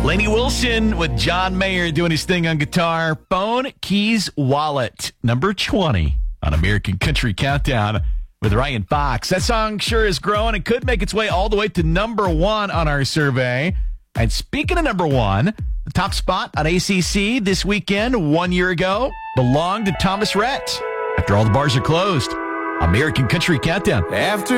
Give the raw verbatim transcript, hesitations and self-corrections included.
Lainey Wilson with John Mayer doing his thing on guitar. Phone, Keys, Wallet, number twenty on American Country Countdown with Ryan Fox. That song sure is growing. It could make its way all the way to number one on our survey. And speaking of number one, the top spot on A C C this weekend, one year ago, belonged to Thomas Rhett. After all the bars are closed, American Country Countdown. After